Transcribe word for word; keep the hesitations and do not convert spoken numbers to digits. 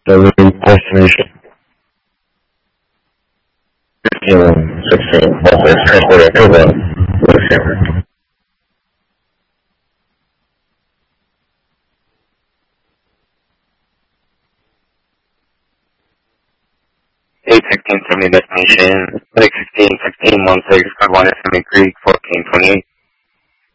The destination. fifteen, sixteen, okay, transported to the location. eight sixteen seventy destination, six sixteen sixteen one six, five one Estimate Creek, fourteen twenty-eight.